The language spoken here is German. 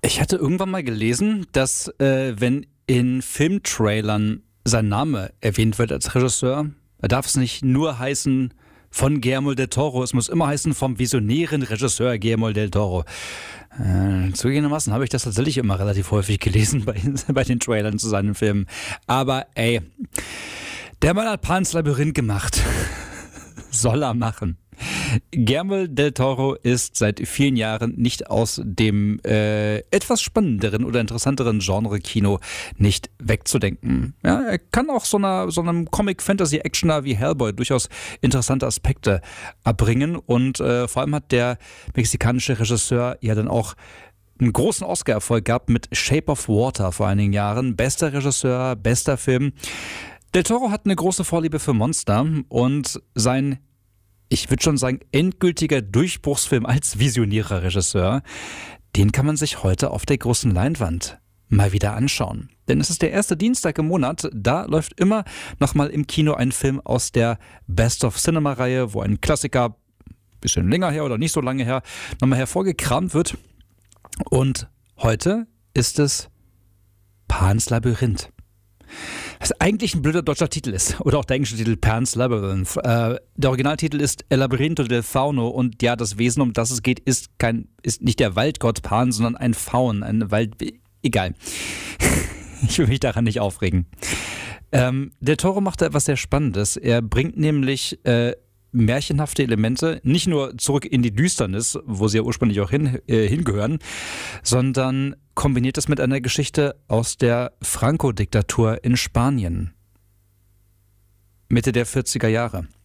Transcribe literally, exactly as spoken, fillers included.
Ich hatte irgendwann mal gelesen, dass äh, wenn in Filmtrailern sein Name erwähnt wird als Regisseur, da darf es nicht nur heißen von Guillermo del Toro, es muss immer heißen vom visionären Regisseur Guillermo del Toro. Äh, zugegebenermaßen habe ich das tatsächlich immer relativ häufig gelesen bei, bei den Trailern zu seinen Filmen. Aber ey, der Mann hat Pans Labyrinth gemacht. Soll er machen. Guillermo del Toro ist seit vielen Jahren nicht aus dem äh, etwas spannenderen oder interessanteren Genre-Kino nicht wegzudenken. Ja, er kann auch so, einer, so einem Comic-Fantasy-Actioner wie Hellboy durchaus interessante Aspekte erbringen und äh, vor allem hat der mexikanische Regisseur ja dann auch einen großen Oscar-Erfolg gehabt mit Shape of Water vor einigen Jahren. Bester Regisseur, bester Film. Del Toro hat eine große Vorliebe für Monster und sein, ich würde schon sagen, endgültiger Durchbruchsfilm als visionärer Regisseur, den kann man sich heute auf der großen Leinwand mal wieder anschauen. Denn es ist der erste Dienstag im Monat, da läuft immer nochmal im Kino ein Film aus der Best of Cinema-Reihe, wo ein Klassiker, bisschen länger her oder nicht so lange her, nochmal hervorgekramt wird. Und heute ist es Pans Labyrinth. Was eigentlich ein blöder deutscher Titel ist. Oder auch der englische Titel Pan's Labyrinth. Äh, der Originaltitel ist El Labyrinto del Fauno und ja, das Wesen, um das es geht, ist kein, ist nicht der Waldgott Pan, sondern ein Faun, ein Wald... Egal. Ich will mich daran nicht aufregen. Ähm, Del Toro macht da etwas sehr Spannendes. Er bringt nämlich äh, märchenhafte Elemente nicht nur zurück in die Düsternis, wo sie ja ursprünglich auch hin, äh, hingehören, sondern kombiniert das mit einer Geschichte aus der Franco-Diktatur in Spanien. Mitte der vierziger Jahre.